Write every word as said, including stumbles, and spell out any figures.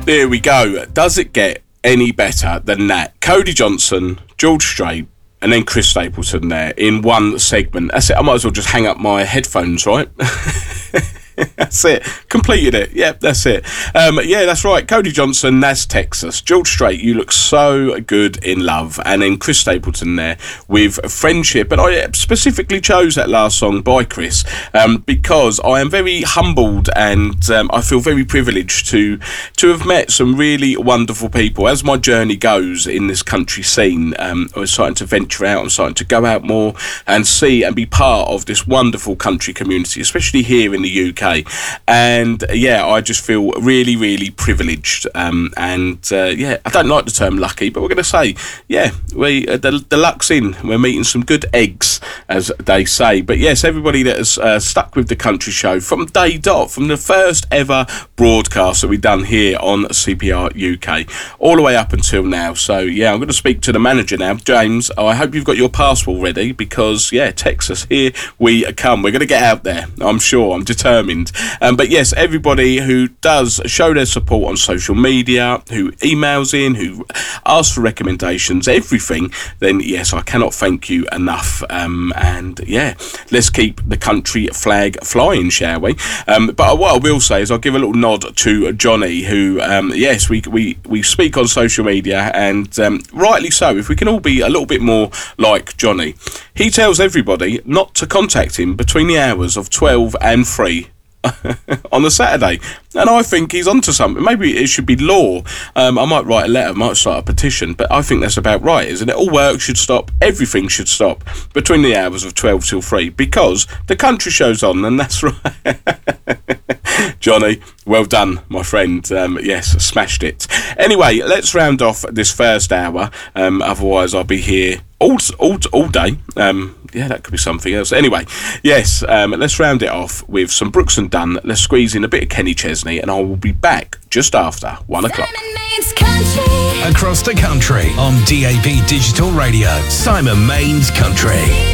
There we go. Does it get any better than that? Cody Johnson, George Strait, and then Chris Stapleton there in one segment. That's it. I might as well just hang up my headphones, right? That's it. Completed it. Yep, that's it. Um, yeah, that's right. Cody Johnson, Nas Texas. George Strait, You Look So Good in Love. And then Chris Stapleton there with Friendship. And I specifically chose that last song by Chris um, because I am very humbled and um, I feel very privileged to to have met some really wonderful people. As my journey goes in this country scene, um, I'm starting to venture out. I'm starting to go out more and see and be part of this wonderful country community, especially here in the U K. And yeah, I just feel really, really privileged. Um, and uh, yeah, I don't like the term lucky, but we're going to say, yeah, we uh, the, the luck's in. We're meeting some good eggs, as they say. But yes, everybody that has uh, stuck with the country show from day dot, from the first ever broadcast that we've done here on C P R U K, all the way up until now. So yeah, I'm going to speak to the manager now, James. I hope you've got your passport ready because yeah, Texas, here we come. We're going to get out there. I'm sure. I'm determined. Um, but yes, everybody who does show their support on social media, who emails in, who asks for recommendations, everything, then yes, I cannot thank you enough. Um, and yeah, let's keep the country flag flying, shall we? Um, but what I will say is I'll give a little nod to Johnny, who, um, yes, we, we, we speak on social media, and um, rightly so. If we can all be a little bit more like Johnny. He tells everybody not to contact him between the hours of twelve and three on the Saturday, and I think he's onto something. Maybe it should be law. um, I might write a letter, might start a petition, but I think that's about right, isn't it? All work should stop, everything should stop between the hours of twelve till three, because the country show's on, and that's right. Johnny, well done, my friend. Um, yes, smashed it. Anyway, let's round off this first hour, um, otherwise I'll be here all all, all day. Um, yeah, that could be something else. Anyway, yes, um, let's round it off with some Brooks and Dunn. Let's squeeze in a bit of Kenny Chesney, and I will be back just after one o'clock. Across the country on D A B Digital Radio, Simon Main's Country.